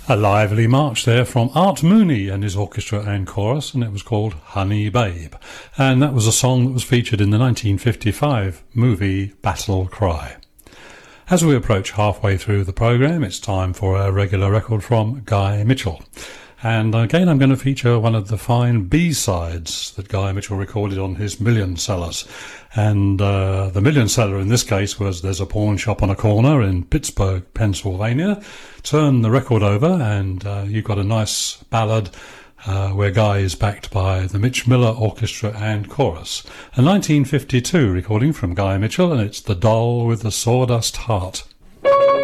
A lively march there from Art Mooney and his orchestra and chorus, and it was called Honey Babe. And that was a song that was featured in the 1955 movie Battle Cry. As we approach halfway through the programme, it's time for a regular record from Guy Mitchell. And again, I'm going to feature one of the fine B-sides that Guy Mitchell recorded on his Million Sellers. And the Million Seller in this case was There's a Pawn Shop on a Corner in Pittsburgh, Pennsylvania. Turn the record over and you've got a nice ballad where Guy is backed by the Mitch Miller Orchestra and Chorus. A 1952 recording from Guy Mitchell, and it's The Doll with the Sawdust Heart.